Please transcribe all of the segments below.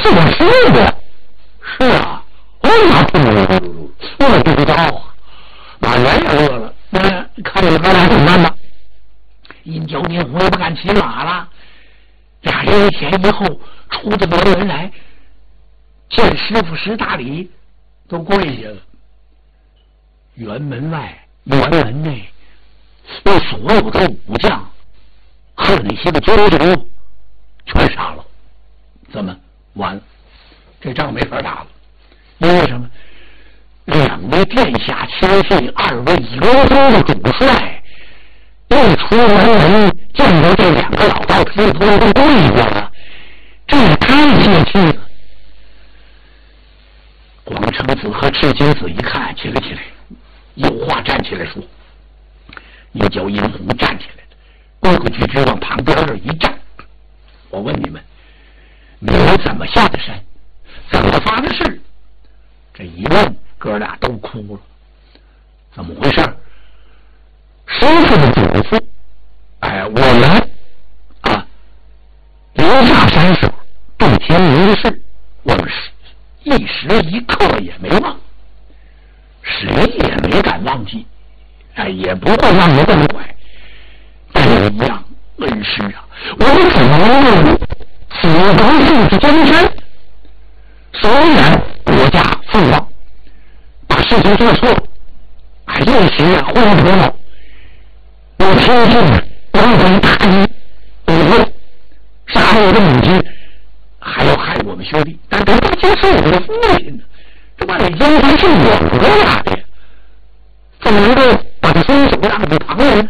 是我说的。是啊，我哪不能我不知道啊。马原也饿了，那看这哥俩怎么办吧？殷郊年虎也不敢骑马了，俩人前一后出这么多人来，见师傅识大礼，都跪下了。辕门外、辕门内，那所有的武将和那些个军卒全杀了。怎么完了？这仗没法打了。因为什么？两位殿下千岁，二位游州的主帅，一出门见到这两个老道士都跪下了，这也太泄气了。广成子和赤金子一看，起来，有话站起来说。一叫殷红站起来，规规矩矩往旁边这一站。我问你们，你们怎么下的山？怎么发的誓？这一问，哥俩都哭了。怎么回事？师傅的嘱咐，我们留下山手动天明的事，我们一时一刻也没忘，谁也没敢忘记，也不会让人忘怀。但是一样，恩师啊，我们怎么能死亡数字江山？虽然国家父王把事情做错，一时昏头脑，我听信王总大义，杀害我的母亲，还要害我们兄弟，但他竟是我的父亲呢！这万里江山是我哥俩的，怎么能够把他松手让给旁人呢？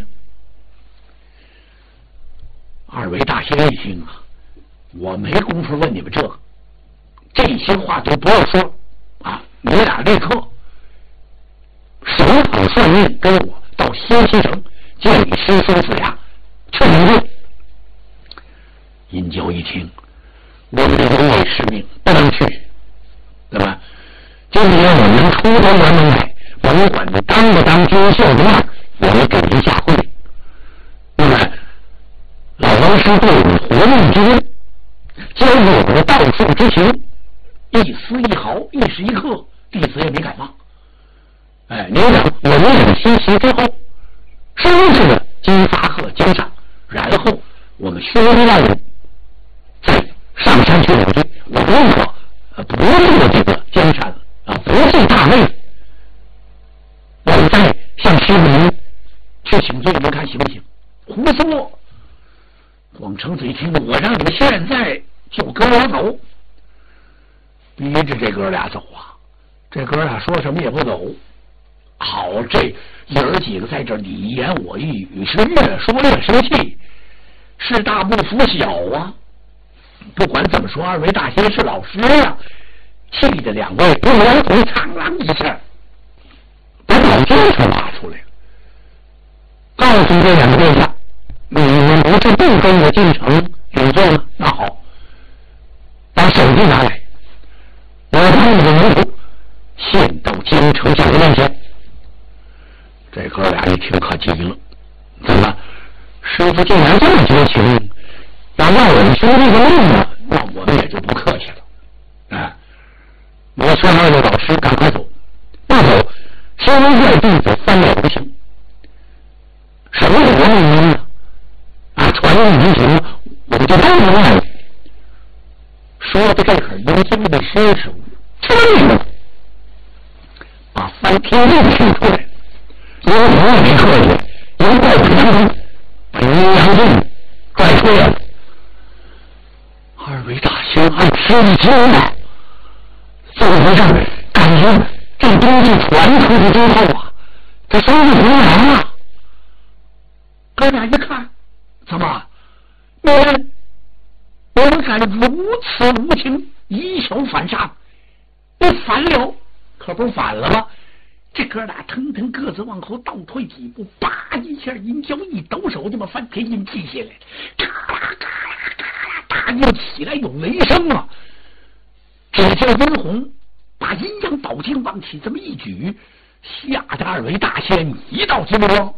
二位大仙一听啊，我没工夫问你们这些话就不要说你俩立刻手捧算命跟我到新西城见你师兄子牙去领队。殷郊一听，我们的荣伟使命不能去，对吧？今天我们出头辕门来，甭管你当不当军校的面，我们给您下跪。那么老王师对我们活命之恩，教给我们的道术之情，一丝一毫，一时一刻，弟子也没敢忘。您想，我们领新席之后，收拾了金发鹤江上，然后我们兄弟2人再上山去领队。我认可不是这个江山不是大位，我们再向师傅您去请罪，您看行不行？胡说！广成子一听，我让你们现在就跟我走，逼着这哥俩走啊！这哥俩说什么也不走。好，这爷儿几个在这你言我一语，是越说越生气，是大不服小啊！不管怎么说，二位大仙是老师啊，气得两位不来回苍啷一下，把老剑才拿出来了，告诉这两个殿下，你们不是不跟我进城领罪吗？那好，把手机拿来，我把你的门徒献到京城下的面前。这哥俩一听可急了，怎么师傅竟然这么绝情，要我们兄弟的命呢？那我们也就不客气了。我劝二位老师赶快走，不走身外弟子3了不行。什么活命呢？传令不行，我们就不能来。说的这会儿，阴间的师傅真的把3天令取出来，因为我也没客气，因为我当中把阴阳镜拽出来了。二位大仙暗吃一惊了，怎么回事？感觉这东西传出去之后这生意红来了。哥俩一看，怎么你们敢如此无情，以小反杀？你反了，可不反了吗？这哥俩腾腾各自往后倒退几步，叭一下，殷郊一抖手就把翻天印记下来，嘎啦嘎啦嘎啦，大又起来有雷声啊！只见温红把阴阳宝镜往起这么一举，吓得二位大仙一道金光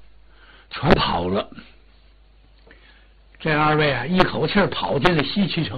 全跑了。这二位一口气跑进了西岐城。